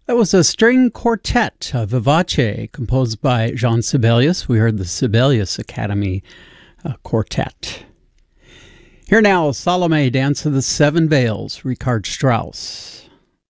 That was a string quartet, Vivace, composed by Jean Sibelius. We heard the Sibelius Academy Quartet. Here now, Salome, Dance of the Seven Veils, Richard Strauss.